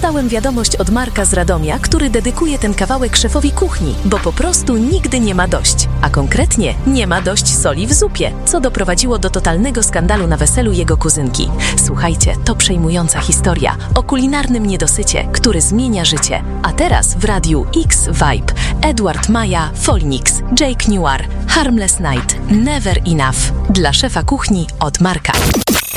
Dostałem wiadomość od Marka z Radomia, który dedykuje ten kawałek szefowi kuchni, bo po prostu nigdy nie ma dość. A konkretnie nie ma dość soli w zupie, co doprowadziło do totalnego skandalu na weselu jego kuzynki. Słuchajcie, to przejmująca historia o kulinarnym niedosycie, który zmienia życie. A teraz w Radiu X Vibe Edward Maja, Folnix, Jake Newar, Harmless Night, Never Enough. Dla szefa kuchni od Marka.